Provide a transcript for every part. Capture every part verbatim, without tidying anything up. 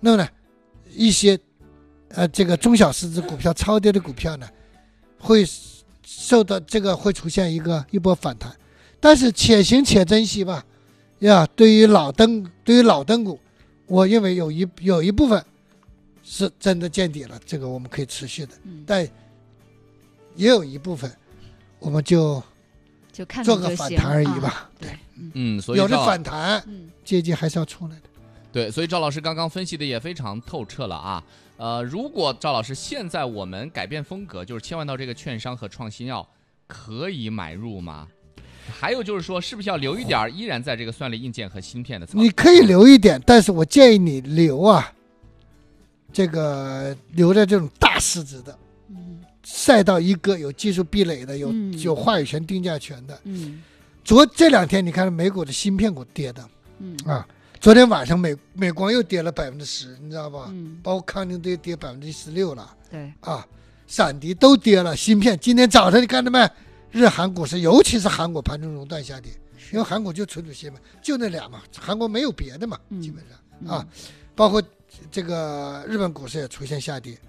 那么呢，一些呃这个中小市值股票超跌的股票呢，会受到这个会出现一个一波反弹，但是且行且珍惜吧。呀，对于老登对于老登股，我认为有一有一部分是真的见底了，这个我们可以持续的，嗯、但也有一部分我们就就看做个反弹而已吧。 啊、对， 嗯，所以有的反弹，嗯，阶级还是要出来的。 对，所以赵老师刚刚分析的也非常透彻了啊。呃，如果赵老师现在我们改变风格，就是切换到这个券商和创新药，可以买入吗？还有就是说，是不是要留一点，依然在这个算力硬件和芯片的操作？ 你可以留一点，但是我建议你留啊，这个留在这种大市值的，嗯，赛道一个有技术壁垒的，有、嗯、有话语权、定价权的。嗯，昨这两天你看美股的芯片股跌的，嗯啊，昨天晚上美美光又跌了百分之十，你知道吧？嗯，包括康宁都跌百分之十六了。 对啊，闪迪都跌了，芯片今天早上你看到没？日韩股市，尤其是韩国盘中熔断下跌，因为韩国就纯主芯片，就那俩嘛，韩国没有别的嘛，嗯、基本上、嗯、啊，包括这个日本股市也出现下跌，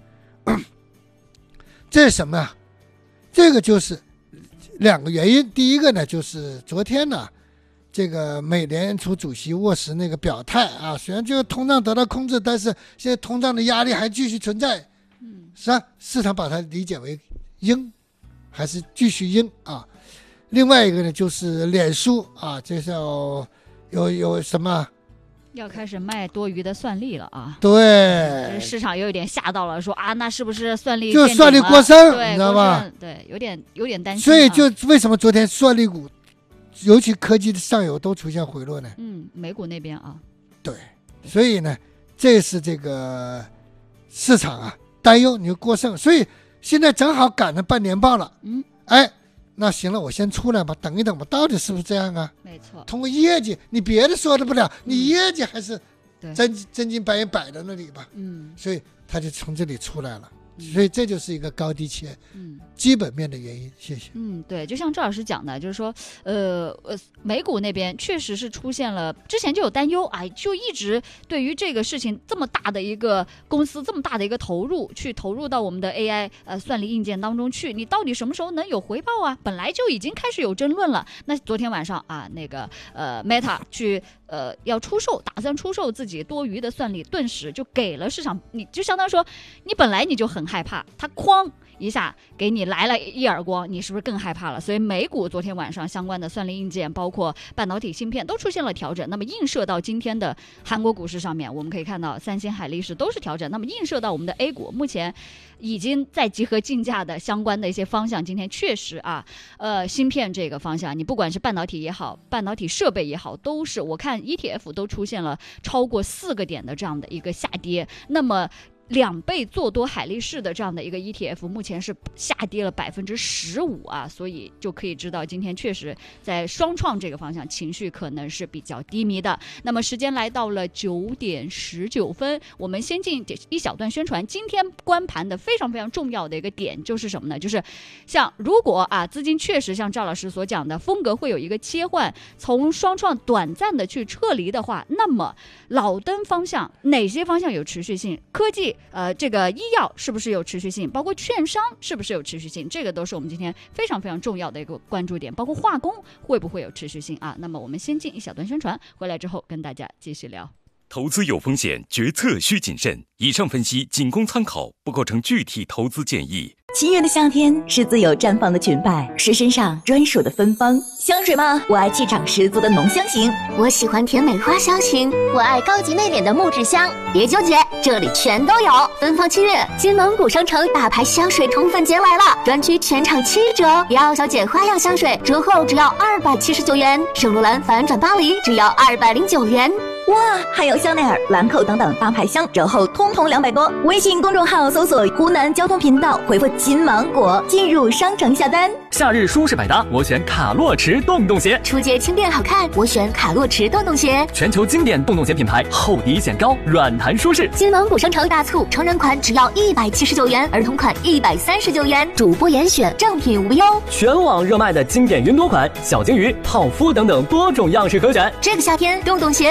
这是什么呀？这个就是两个原因，第一个呢，就是昨天呢，这个美联储主席沃什那个表态啊，虽然这个通胀得到控制，但是现在通胀的压力还继续存在，嗯，是吧？市场把它理解为鹰。还是继续阴啊，另外一个呢就是脸书啊，这是要有有什么要开始卖多余的算力了啊？ 对， 市场有一点吓到了，说啊，那是不是算力就算力过剩，你知道吧？ 对，有点有点担心、啊。 所以就为什么昨天算力股，尤其科技的上游都出现回落呢？ 嗯，美股那边啊， 对，所以呢，这是这个市场啊担忧你就过剩，所以。现在正好赶上半年报了，嗯，哎，那行了，我先出来吧，等一等吧，到底是不是这样啊？ 没错， 通过业绩，你别的说的不了，嗯、你业绩还是真真金白银摆在那里吧，嗯，所以他就从这里出来了。所以这就是一个高低切，嗯，基本面的原因。谢谢。 嗯，对，就像赵老师讲的，就是说，呃呃，美股那边确实是出现了，之前就有担忧，哎，就一直对于这个事情这么大的一个公司，这么大的一个投入，去投入到我们的 A I 呃算力硬件当中去，你到底什么时候能有回报啊？本来就已经开始有争论了。那昨天晚上啊，那个呃 Meta 去呃要出售，打算出售自己多余的算力，顿时就给了市场，你就相当于说，你本来你就很害怕，他哐一下给你来了一耳光，你是不是更害怕了？所以美股昨天晚上相关的算力硬件，包括半导体芯片都出现了调整。那么映射到今天的韩国股市上面，我们可以看到三星、海力士都是调整。那么映射到我们的 A 股，目前已经在集合竞价的相关的一些方向，今天确实啊，呃，芯片这个方向，你不管是半导体也好，半导体设备也好，都是我看 E T F 都出现了超过四个点的这样的一个下跌。那么两倍做多海力士的这样的一个 E T F 目前是下跌了百分之十五啊，所以就可以知道今天确实在双创这个方向情绪可能是比较低迷的。那么时间来到了九点十九分，我们先进一小段宣传。今天关盘的非常非常重要的一个点就是什么呢？就是像如果啊资金确实像赵老师所讲的风格会有一个切换，从双创短暂的去撤离的话，那么老登方向哪些方向有持续性？科技呃，这个医药是不是有持续性？包括券商是不是有持续性？这个都是我们今天非常非常重要的一个关注点。包括化工会不会有持续性啊？那么我们先进一小段宣传，回来之后跟大家继续聊。 投资有风险，决策需谨慎。以上分析仅供参考，不构成具体投资建议。 七月的夏天是自由绽放的裙摆，是身上专属的芬芳。香水吗？我爱气场十足的浓香型。 我喜欢甜美花香型。我爱高级内敛的木质香。别纠结，这里全都有。芬芳七月，金蒙古商城大牌香水宠粉节来了，专区全场七折。姚小姐花样香水折后只要二百七十九元，圣罗兰反转巴黎只要二百零九元。 哇，还有香奈儿、兰蔻等等大牌香，折后通通两百多。微信公众号搜索湖南交通频道，回复金芒果进入商城下单。 夏日舒适百搭，我选卡洛驰洞洞鞋。 出街轻便好看，我选卡洛驰洞洞鞋。 全球经典洞洞鞋品牌，厚底显高，软弹舒适。 金蒙古商城大促，成人款只要一百七十九元，儿童款一百三十九元，主播严选，正品无忧。 全网热卖的经典云朵款、小金鱼、泡芙等等多种样式可选。 这个夏天，洞洞鞋认准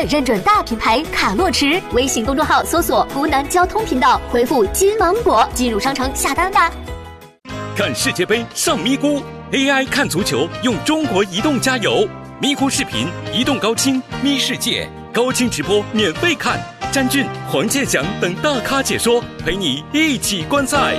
大品牌卡洛驰。微信公众号搜索湖南交通频道，回复金芒果进入商城下单吧。 看世界杯上咪咕 A I 看足球用中国移动加油，咪咕视频、移动高清、咪世界高清直播免费看，詹俊、黄健翔等大咖解说，陪你一起观赛。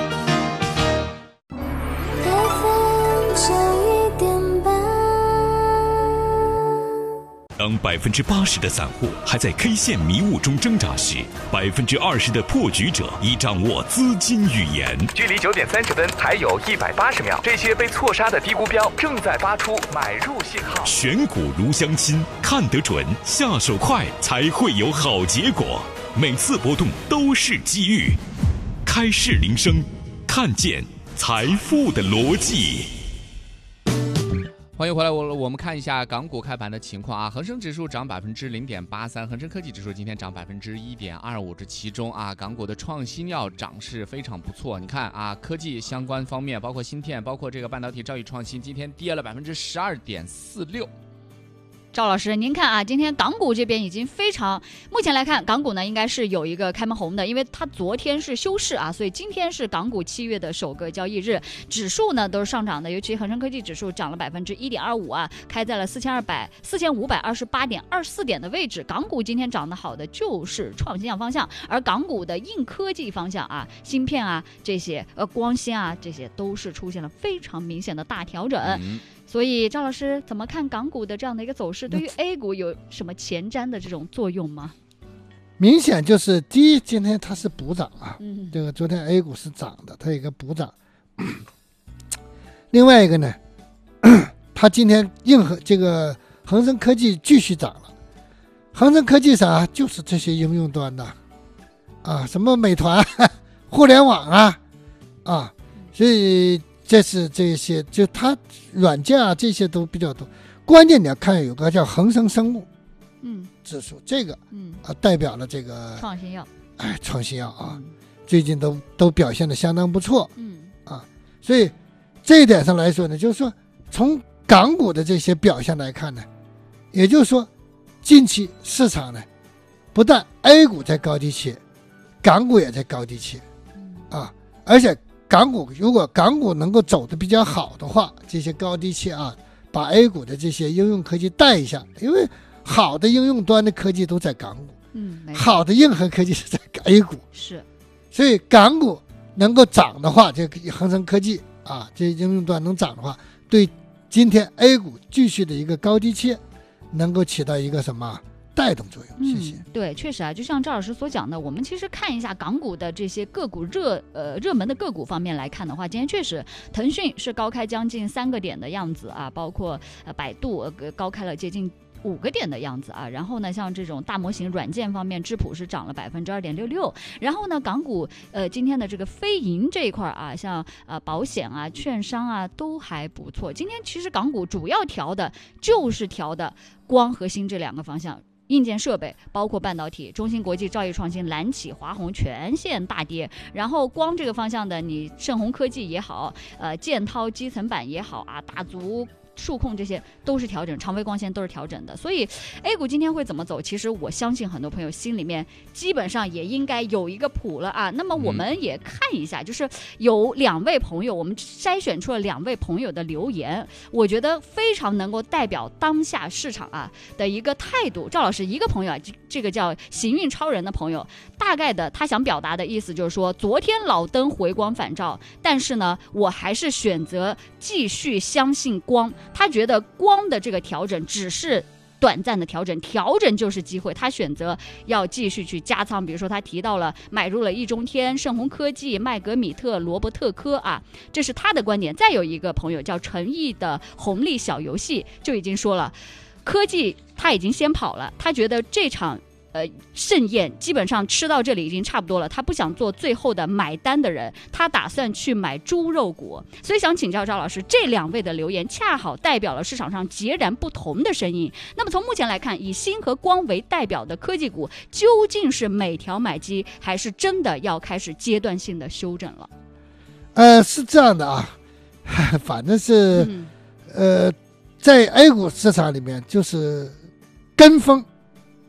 当百分之八十的散户还在 K 线迷雾中挣扎时，百分之二十的破局者已掌握资金语言。 距离九点三十分还有一百八十秒，这些被错杀的低估标正在发出买入信号。 选股如相亲，看得准，下手快，才会有好结果。每次波动都是机遇。开市铃声，看见财富的逻辑。 欢迎回来，我我们看一下港股开盘的情况啊。恒生指数涨百分之零点八三，恒生科技指数今天涨百分之一点二五，这其中啊，港股的创新药涨势非常不错。你看啊，科技相关方面，包括芯片，包括这个半导体、兆易创新，今天跌了百分之十二点四六。 赵老师，您看啊，今天港股这边已经非常，目前来看，港股呢应该是有一个开门红的，因为它昨天是休市啊，所以今天是港股七月的首个交易日，指数呢都是上涨的，尤其恒生科技指数涨了百分之一点二五啊，开在了四千二百四千五百二十八点二四点的位置。港股今天涨得好的就是创新药方向，而港股的硬科技方向啊，芯片啊这些，呃光纤啊这些都是出现了非常明显的大调整。嗯，所以赵老师怎么看港股的这样的一个走势，对于 A 股有什么前瞻的这种作用吗？ 明显就是第一，今天它是补涨啊， 嗯， 这个昨天 A 股是涨的，它有一个补涨。另外一个呢，它今天硬核这个恒生科技继续涨了。恒生科技啥？就是这些应用端的啊，什么美团、互联网啊啊，所以这是这些，就它软件啊这些都比较多。关键你要看有个叫恒生生物， 嗯， 指数，这个嗯啊代表了这个创新药， 哎，创新药啊， 嗯、 最近都都表现的相当不错， 嗯啊，所以这一点上来说呢，就是说从港股的这些表现来看呢，也就是说近期市场呢，不但 A 股在高低切，港股也在高低切，啊，而且港股如果港股能够走得比较好的话，这些高低切啊，把 A 股的这些应用科技带一下，因为好的应用端的科技都在港股， 嗯， 好的硬核科技是在 A 股， 是， 所以港股能够涨的话，这个恒生科技啊，这应用端能涨的话，对今天 A 股继续的一个高低切，能够起到一个什么带动作用。谢谢。 嗯、对，确实啊，就像赵老师所讲的，我们其实看一下港股的这些个股热呃热门的个股方面来看的话，今天确实腾讯是高开将近三个点的样子啊，包括呃百度呃高开了接近五个点的样子啊，然后呢，像这种大模型软件方面，智谱是涨了百分之二点六六，然后呢，港股呃今天的这个非银这一块啊，像呃保险啊、券商啊都还不错。今天其实港股主要调的就是调的光和锌这两个方向。硬件设备包括半导体，中芯国际、兆易创新、蓝企、华虹全线大跌，然后光这个方向的，你盛虹科技也好，呃，建滔基层板也好啊，大足数控这些都是调整，长飞光纤都是调整的，所以 A 股今天会怎么走？其实我相信很多朋友心里面基本上也应该有一个谱了啊。那么我们也看一下，就是有两位朋友，我们筛选出了两位朋友的留言，我觉得非常能够代表当下市场啊的一个态度。赵老师，一个朋友啊，这个叫行运超人的朋友，大概的他想表达的意思就是说，昨天老灯回光返照，但是呢，我还是选择继续相信光。他觉得光的这个调整只是短暂的调整，调整就是机会，他选择要继续去加仓。比如说他提到了买入了易中天、盛虹科技、麦格米特、罗伯特科啊，这是他的观点。再有一个朋友叫陈毅的红利小游戏就已经说了，科技他已经先跑了，他觉得这场呃，盛宴基本上吃到这里已经差不多了，他不想做最后的买单的人，他打算去买猪肉股。所以想请教赵老师，这两位的留言恰好代表了市场上截然不同的声音。那么从目前来看，以锌和光为代表的科技股，究竟是每条买基，还是真的要开始阶段性的修正了？ 呃，是这样的啊，反正是、嗯、呃，在 A 股市场里面就是跟风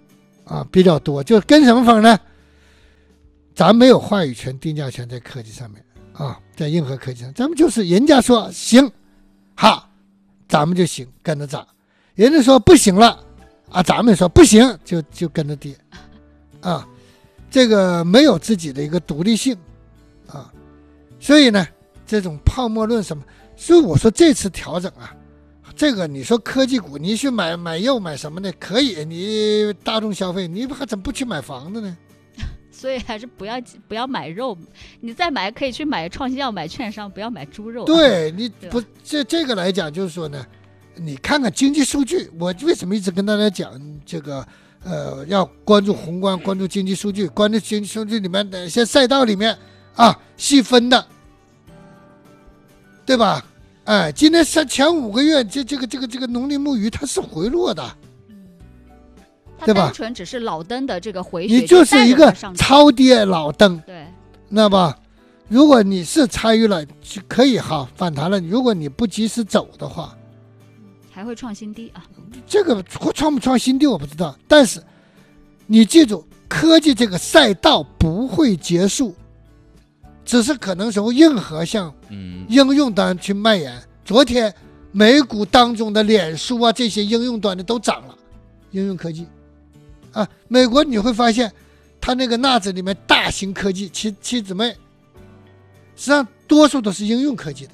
啊比较多，就跟什么风呢？咱没有话语权、定价权在科技上面啊，在硬核科技上，咱们就是人家说行，哈，咱们就行，跟着涨；人家说不行了啊，咱们说不行，就就跟着跌，啊，这个没有自己的一个独立性啊，所以呢，这种泡沫论什么，所以我说这次调整啊。这个你说科技股，你去买买肉买什么的可以，你大众消费，你还怎么不去买房子呢？ 所以还是不要不要买肉，你再买可以去买创新药、买券商，不要买猪肉、啊。 对你对不这这个来讲，就是说呢，你看看经济数据，我为什么一直跟大家讲这个呃要关注宏观，关注经济数据，关注经济数据里面哪些赛道里面啊细分的，对吧？哎，今天三前五个月，这这个这个这个农历木鱼它是回落的， 它对吧单纯只是老登的这个回血， 你就是一个上超跌老登， 对， 那吧？如果你是参与了，可以哈反弹了。如果你不及时走的话， 还会创新低啊。 这个创不创新低我不知道，但是你记住，科技这个赛道不会结束。只是可能从硬核向应用端去蔓延。嗯、昨天美股当中的脸书啊这些应用端的都涨了，应用科技啊，美国你会发现它那个纳指里面大型科技七七姊妹，实际上多数都是应用科技的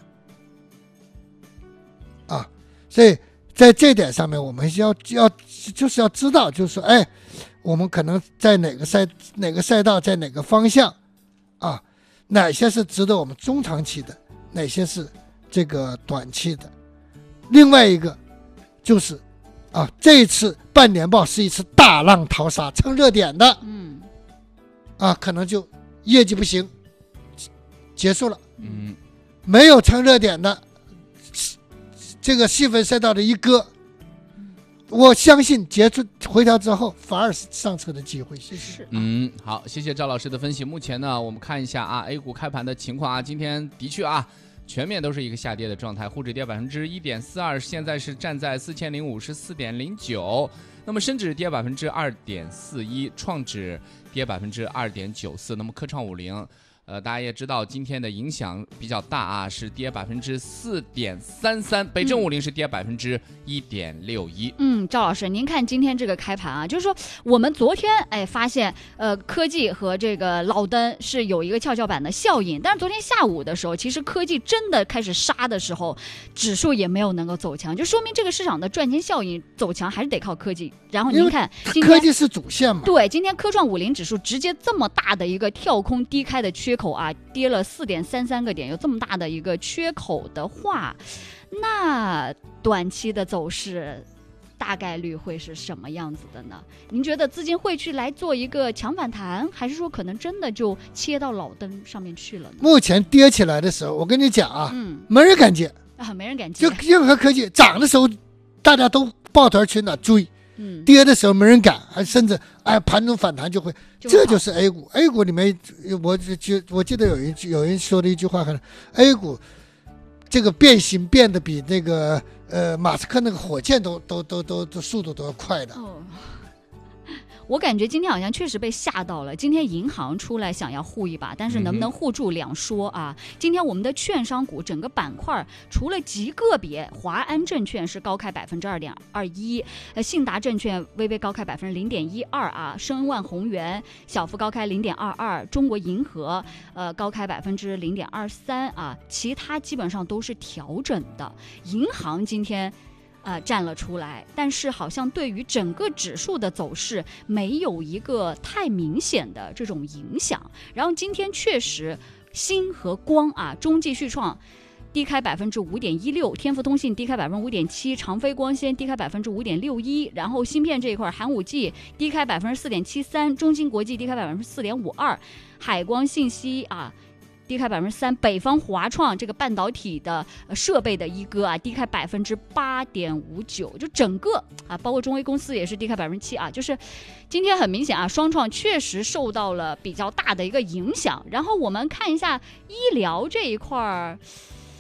啊，所以在这点上面我们要要就是要知道，就是说，哎，我们可能在哪个赛哪个赛道，在哪个方向啊。哪些是值得我们中长期的，哪些是这个短期的。另外一个就是啊，这一次半年报是一次大浪淘沙，蹭热点的， 嗯， 啊，可能就业绩不行，结束了。 嗯， 没有蹭热点的，这个细分赛道的一哥，我相信结束回调之后，反而是上车的机会。谢谢。 嗯，好，谢谢赵老师的分析。目前呢，我们看一下啊 ，A 股开盘的情况啊，今天的确啊，全面都是一个下跌的状态，沪指跌百分之一点四二，现在是站在四千零五十四点零九。那么深指跌百分之二点四一，创指跌百分之二点九四。那么科创五零。呃，大家也知道今天的影响比较大啊，是跌百分之四点三三，北证五零是跌百分之一点六一。 嗯，赵老师，您看今天这个开盘啊，就是说我们昨天哎发现，呃，科技和这个老登是有一个跷跷板的效应，但是昨天下午的时候，其实科技真的开始杀的时候，指数也没有能够走强，就说明这个市场的赚钱效应走强还是得靠科技。然后您看，今天科技是主线嘛？ 对，今天科创五零指数直接这么大的一个跳空低开的缺口啊，跌了四点三三个点，有这么大的一个缺口的话，那短期的走势大概率会是什么样子的呢？您觉得资金会去来做一个强反弹，还是说可能真的就切到老登上面去了呢？ 目前跌起来的时候，我跟你讲啊， 嗯， 没人敢接啊，没人敢接， 就任何科技涨的时候，大家都抱团取暖追。 嗯， 跌的时候没人敢，还甚至哎盘中反弹就会， 就这就是 A 股。A 股里面，我就我记得有一句有人说的一句话，可能 A 股这个变形变得比那个呃马斯克那个火箭都都都都都速度都要快的。 哦，我感觉今天好像确实被吓到了。今天银行出来想要护一把，但是能不能护住两说啊。嗯、今天我们的券商股整个板块，除了极个别，华安证券是高开百分之二点二一，呃，信达证券微微高开百分之零点一二啊，申万宏源小幅高开零点二二，中国银河呃高开百分之零点二三啊，其他基本上都是调整的。银行今天。呃，站了出来，但是好像对于整个指数的走势没有一个太明显的这种影响。然后今天确实，锌和光啊，中继续创低开百分之五点一六，天福通信低开百分之五点七，长飞光纤低开百分之五点六一，然后芯片这一块，寒武纪低开百分之四点七三，中芯国际低开百分之四点五二，海光信息啊。低开百分之三，北方华创这个半导体的、呃、设备的一哥啊，低开百分之八点五九，就整个啊，包括中微公司也是低开百分之七啊，就是今天很明显啊，双创确实受到了比较大的一个影响。然后我们看一下医疗这一块儿。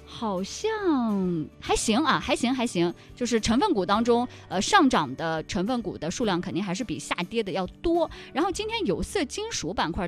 好像还行啊，还行还行，就是成分股当中，呃，上涨的成分股的数量肯定还是比下跌的要多。然后今天有色金属板块